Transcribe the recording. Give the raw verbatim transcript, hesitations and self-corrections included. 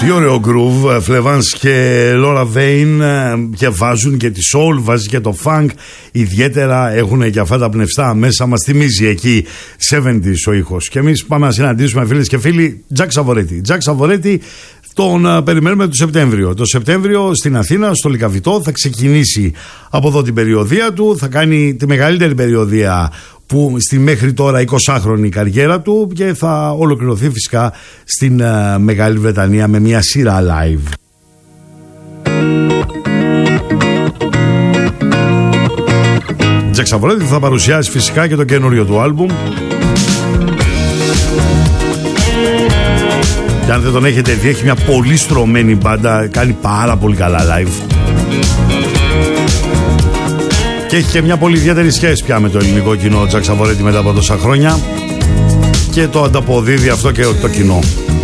Τι ωραίο groove, Φλεβάνς και Λόρα Βέιν, και βάζουν και τη soul, βάζει και το funk. Ιδιαίτερα έχουν και αυτά τα πνευστά μέσα, μας θυμίζει εκεί εβδομήντα ο ήχος. Και εμείς πάμε να συναντήσουμε, φίλες και φίλοι, Τζακ Σαβορέτη. Τζακ Σαβορέτη τον uh, περιμένουμε το Σεπτέμβριο. Το Σεπτέμβριο στην Αθήνα, στο Λυκαβητό, θα ξεκινήσει από εδώ την περιοδεία του, θα κάνει τη μεγαλύτερη περιοδεία που στη μέχρι τώρα εικοσάχρονη καριέρα του, και θα ολοκληρωθεί φυσικά στην uh, Μεγάλη Βρετανία με μια σειρά live. Τζακ Σαβορέτη θα παρουσιάσει φυσικά και το καινούριο του άλμπουμ. Και αν δεν τον έχετε δει, έχει μια πολύ στρωμένη μπάντα, κάνει πάρα πολύ καλά live. Και έχει και μια πολύ ιδιαίτερη σχέση πια με το ελληνικό κοινό, Τζακ Σαβορέτη, μετά από τόσα χρόνια, και το ανταποδίδει αυτό και το κοινό.